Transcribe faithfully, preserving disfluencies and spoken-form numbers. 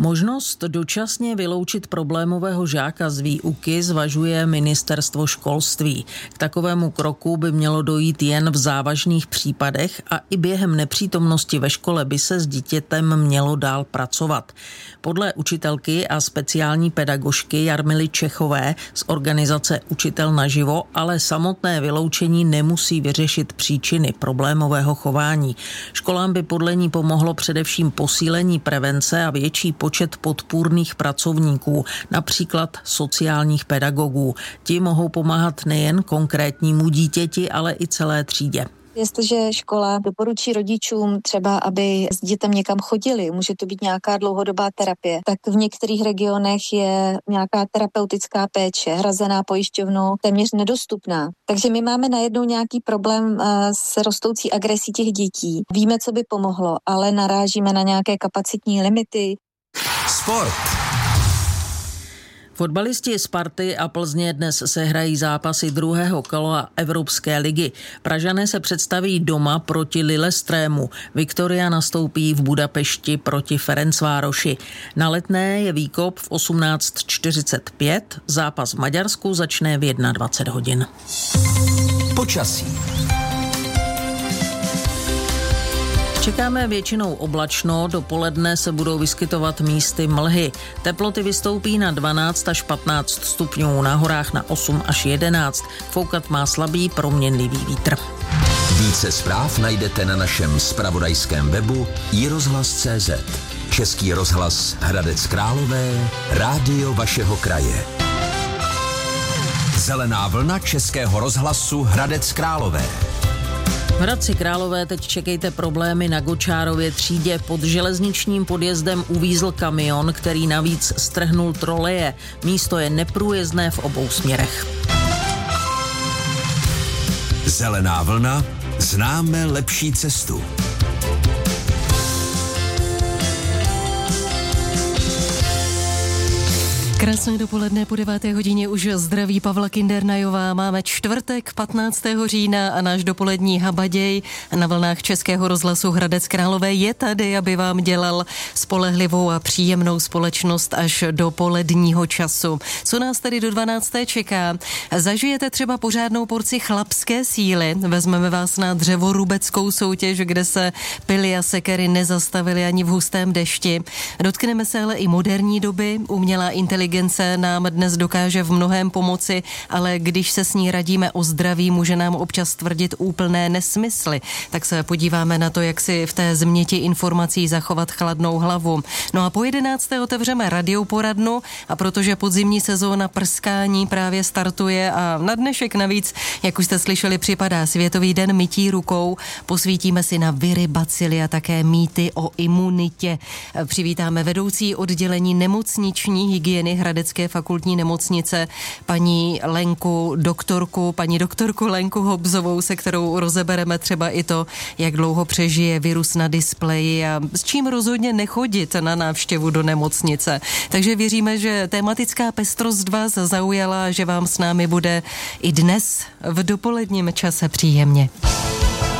Možnost dočasně vyloučit problémového žáka z výuky zvažuje ministerstvo školství. K takovému kroku by mělo dojít jen v závažných případech a i během nepřítomnosti ve škole by se s dítětem mělo dál pracovat. Podle učitelky a speciální pedagožky Jarmily Čechové z organizace Učitel naživo ale samotné vyloučení nemusí vyřešit příčiny problémového chování. Školám by podle ní pomohlo především posílení prevence a větší počet podpůrných pracovníků, například sociálních pedagogů. Ti mohou pomáhat nejen konkrétnímu dítěti, ale i celé třídě. Jestliže škola doporučí rodičům třeba, aby s dětem někam chodili, může to být nějaká dlouhodobá terapie, tak v některých regionech je nějaká terapeutická péče hrazená pojišťovnou téměř nedostupná. Takže my máme najednou nějaký problém s rostoucí agresí těch dětí. Víme, co by pomohlo, ale narážíme na nějaké kapacitní limity. Sport. Fotbalisti Sparty a Plzně dnes sehrají zápasy druhého kola Evropské ligy. Pražané se představí doma proti Lillestrému. Viktoria nastoupí v Budapešti proti Ferencvároši. Na Letné je výkop v osmnáct čtyřicet pět. Zápas v Maďarsku začne v dvacet jedna hodin. Počasí. Čekáme většinou oblačno, dopoledne se budou vyskytovat místy mlhy. Teploty vystoupí na dvanáct až patnáct stupňů, na horách na osm až jedenáct. Foukat má slabý proměnlivý vítr. Více zpráv najdete na našem zpravodajském webu i rozhlas tečka cé zet. Český rozhlas Hradec Králové, rádio vašeho kraje. Zelená vlna Českého rozhlasu Hradec Králové. V Hradci Králové teď čekejte problémy na Gočárově třídě. Pod železničním podjezdem uvízl kamion, který navíc strhnul troleje. Místo je neprůjezdné v obou směrech. Zelená vlna, známe lepší cestu. Krásné dopoledne, po deváté hodině už zdraví Pavla Kindernajová. Máme čtvrtek patnáctého října a náš dopolední habaděj na vlnách Českého rozhlasu Hradec Králové je tady, aby vám dělal spolehlivou a příjemnou společnost až do poledního času. Co nás tedy do dvanácté čeká? Zažijete třeba pořádnou porci chlapské síly. Vezmeme vás na dřevorubeckou soutěž, kde se pily a sekery nezastavily ani v hustém dešti. Dotkneme se ale i moderní doby. Umělá inteligence nám dnes dokáže v mnohém pomoci, ale když se s ní radíme o zdraví, může nám občas tvrdit úplné nesmysly. Tak se podíváme na to, jak si v té změti informací zachovat chladnou hlavu. No a po jedenácté otevřeme radioporadnu a protože podzimní sezóna prskání právě startuje a na dnešek navíc, jak už jste slyšeli, připadá Světový den mytí rukou, posvítíme si na viry, bacily a také mýty o imunitě. Přivítáme vedoucí oddělení nemocniční hygieny Hradecké fakultní nemocnice, paní Lenku doktorku, paní doktorku Lenku Hobzovou, se kterou rozebereme třeba i to, jak dlouho přežije virus na displeji a s čím rozhodně nechodit na návštěvu do nemocnice. Takže věříme, že tematická pestrost vás zaujala, že vám s námi bude i dnes v dopoledním čase příjemně.